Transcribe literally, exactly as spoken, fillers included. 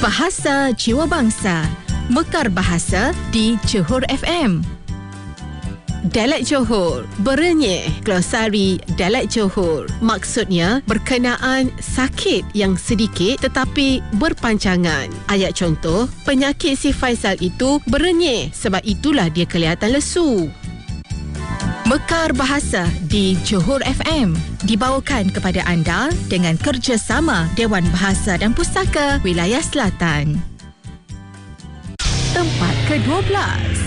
Bahasa Jiwa Bangsa, Mekar Bahasa di Johor F M. Dialek Johor, berenyih, glosari dialek Johor. Maksudnya berkenaan sakit yang sedikit tetapi berpanjangan. Ayat contoh, penyakit si Faisal itu berenyih, sebab itulah dia kelihatan lesu. Mekar Bahasa di Johor F M dibawakan kepada anda dengan kerjasama Dewan Bahasa dan Pustaka Wilayah Selatan. Tempat kedua belas.